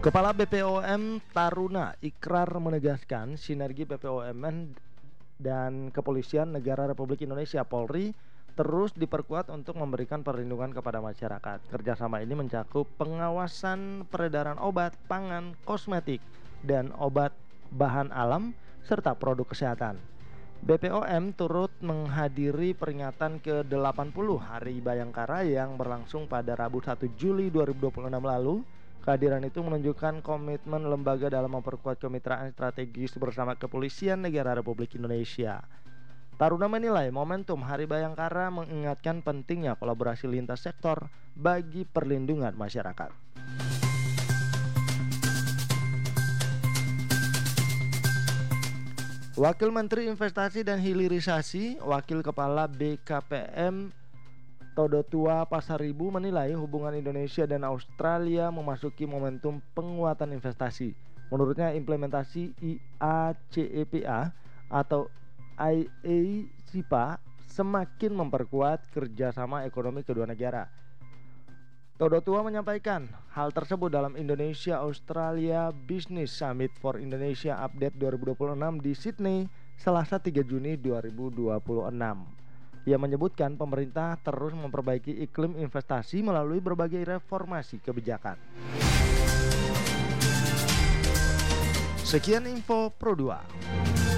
Kepala BPOM Taruna Ikrar menegaskan sinergi BPOM dan Kepolisian Negara Republik Indonesia Polri terus diperkuat untuk memberikan perlindungan kepada masyarakat. Kerjasama ini mencakup pengawasan peredaran obat, pangan, kosmetik, dan obat bahan alam, serta produk kesehatan. BPOM turut menghadiri peringatan ke-80 Hari Bayangkara yang berlangsung pada Rabu 1 Juli 2026 lalu. Kehadiran itu menunjukkan komitmen lembaga dalam memperkuat kemitraan strategis bersama Kepolisian Negara Republik Indonesia. Taruna menilai momentum Hari Bayangkara mengingatkan pentingnya kolaborasi lintas sektor bagi perlindungan masyarakat. Wakil Menteri Investasi dan Hilirisasi, Wakil Kepala BKPM Todotua Pasaribu menilai hubungan Indonesia dan Australia memasuki momentum penguatan investasi. Menurutnya implementasi IACEPA atau IACPA semakin memperkuat kerjasama ekonomi kedua negara. Todotua menyampaikan hal tersebut dalam Indonesia Australia Business Summit for Indonesia Update 2026 di Sydney, Selasa 3 Juni 2026. Ia menyebutkan pemerintah terus memperbaiki iklim investasi melalui berbagai reformasi kebijakan. Sekian info Pro 2.